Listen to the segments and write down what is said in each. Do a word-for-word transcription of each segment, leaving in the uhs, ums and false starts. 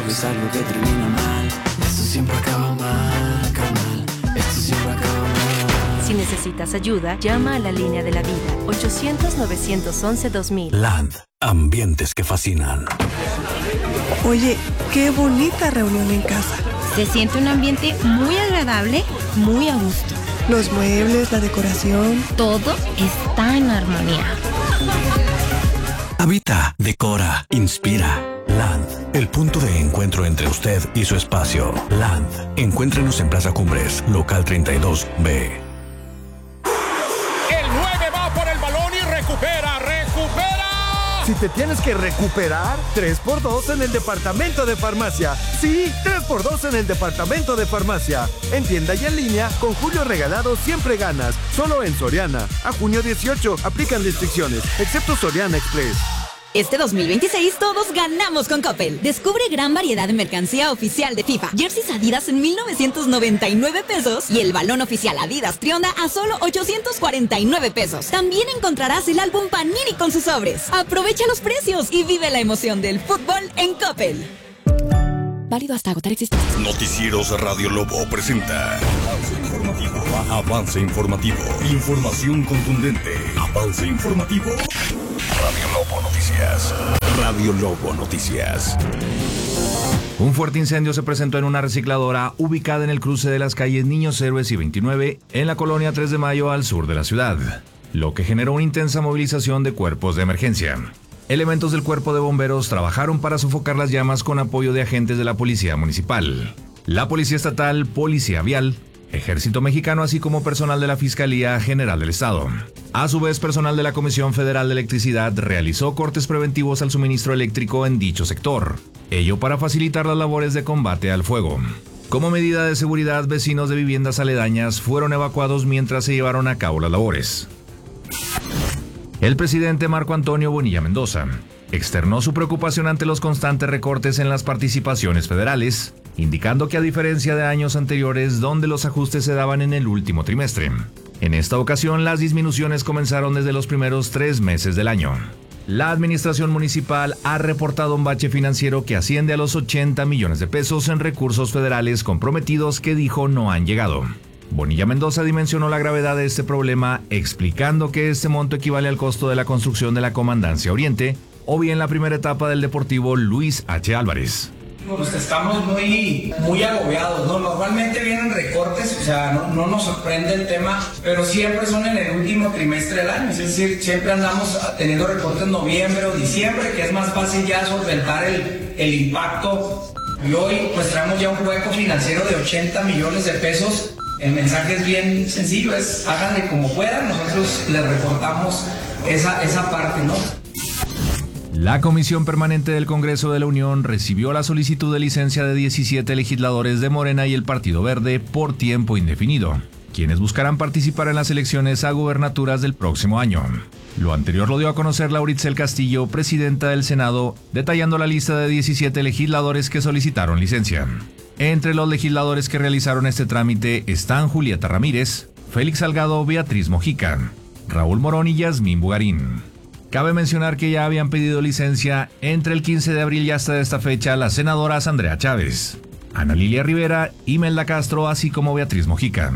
es algo que termina mal. Esto siempre acaba mal, carnal. Esto siempre acaba mal. Si necesitas ayuda, llama a la línea de la vida. ochocientos, novecientos once, dos mil. Land. Ambientes que fascinan. Oye, qué bonita reunión en casa. Se siente un ambiente muy agradable, muy a gusto. Los muebles, la decoración. Todo está en armonía. Habita, decora, inspira. Land, el punto de encuentro entre usted y su espacio. Land, encuéntrenos en Plaza Cumbres, local treinta y dos B. El nueve va por el balón y recupera, recupera. Si te tienes que recuperar, tres por dos en el departamento de farmacia. Sí, tres por dos en el departamento de farmacia. En tienda y en línea, con Julio Regalado siempre ganas. Solo en Soriana. A junio dieciocho, aplican restricciones, excepto Soriana Express. Este dos mil veintiséis todos ganamos con Coppel. Descubre gran variedad de mercancía oficial de FIFA. Jerseys Adidas en mil novecientos noventa y nueve pesos y el balón oficial Adidas Trionda a solo ochocientos cuarenta y nueve pesos. También encontrarás el álbum Panini con sus sobres. Aprovecha los precios y vive la emoción del fútbol en Coppel. Válido hasta agotar existencias. Noticieros Radio Lobo presenta Avance Informativo. Información contundente. Avance Informativo. Radio Lobo Noticias. Radio Lobo Noticias. Un fuerte incendio se presentó en una recicladora ubicada en el cruce de las calles Niños Héroes y veintinueve en la colonia tres de mayo al sur de la ciudad, lo que generó una intensa movilización de cuerpos de emergencia. Elementos del cuerpo de bomberos trabajaron para sofocar las llamas con apoyo de agentes de la policía municipal, la policía estatal, policía vial, Ejército Mexicano, así como personal de la Fiscalía General del Estado. A su vez, personal de la Comisión Federal de Electricidad realizó cortes preventivos al suministro eléctrico en dicho sector, ello para facilitar las labores de combate al fuego. Como medida de seguridad, vecinos de viviendas aledañas fueron evacuados mientras se llevaron a cabo las labores. El presidente Marco Antonio Bonilla Mendoza externó su preocupación ante los constantes recortes en las participaciones federales, indicando que a diferencia de años anteriores donde los ajustes se daban en el último trimestre, en esta ocasión las disminuciones comenzaron desde los primeros tres meses del año. La administración municipal ha reportado un bache financiero que asciende a los ochenta millones de pesos en recursos federales comprometidos que dijo no han llegado. Bonilla Mendoza dimensionó la gravedad de este problema, explicando que este monto equivale al costo de la construcción de la Comandancia Oriente o bien la primera etapa del Deportivo Luis H. Álvarez. Pues estamos muy, muy agobiados, ¿no? Normalmente vienen recortes, o sea, no, no nos sorprende el tema, pero siempre son en el último trimestre del año, es decir, siempre andamos teniendo recortes en noviembre o diciembre, que es más fácil ya solventar el, el impacto. Y hoy pues traemos ya un hueco financiero de ochenta millones de pesos. El mensaje es bien sencillo, es háganle como puedan, nosotros les recortamos esa, esa parte, ¿no? La Comisión Permanente del Congreso de la Unión recibió la solicitud de licencia de diecisiete legisladores de Morena y el Partido Verde por tiempo indefinido, quienes buscarán participar en las elecciones a gubernaturas del próximo año. Lo anterior lo dio a conocer Lauritzel Castillo, presidenta del Senado, detallando la lista de diecisiete legisladores que solicitaron licencia. Entre los legisladores que realizaron este trámite están Julieta Ramírez, Félix Salgado, Beatriz Mojica, Raúl Morón y Yasmín Bugarín. Cabe mencionar que ya habían pedido licencia entre el quince de abril y hasta esta fecha las senadoras Andrea Chávez, Ana Lilia Rivera, Imelda Castro, así como Beatriz Mojica.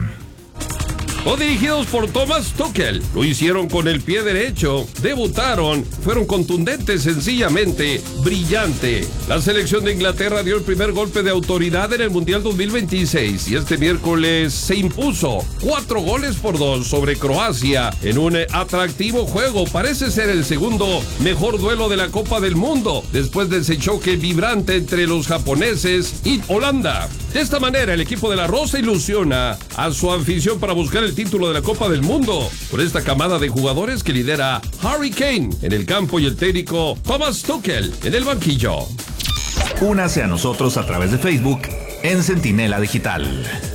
O dirigidos por Thomas Tuchel, lo hicieron con el pie derecho, debutaron, fueron contundentes, sencillamente brillante. La selección de Inglaterra dio el primer golpe de autoridad en el Mundial dos mil veintiséis y este miércoles se impuso cuatro goles por dos sobre Croacia en un atractivo juego. Parece ser el segundo mejor duelo de la Copa del Mundo después de ese choque vibrante entre los japoneses y Holanda. De esta manera, el equipo de la Rosa ilusiona a su afición para buscar el título de la Copa del Mundo por esta camada de jugadores que lidera Harry Kane en el campo y el técnico Thomas Tuchel en el banquillo. Únase a nosotros a través de Facebook en Centinela Digital.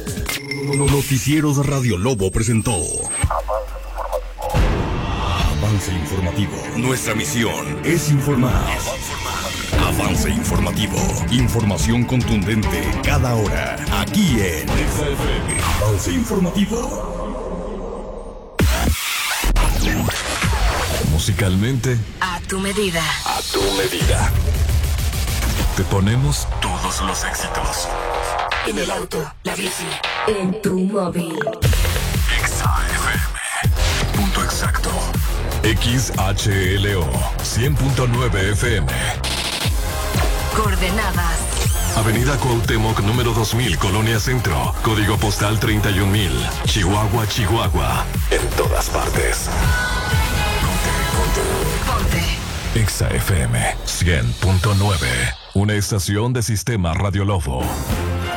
Noticieros Radio Lobo presentó Avance Informativo. Nuestra misión es informar. Avance Informativo. Información contundente cada hora. Aquí en Avance Informativo. Musicalmente, A tu medida. a tu medida. Te ponemos todos los éxitos. En el auto, la bici, en tu móvil. Exa F M. Punto exacto. X H L O cien punto nueve F M. Coordenadas. Avenida Cuauhtémoc, número dos mil, Colonia Centro. Código postal treinta y un mil. Chihuahua, Chihuahua. En todas partes. Ponte, ponte. Exa F M cien punto nueve. Una estación de Sistema Radio Lobo.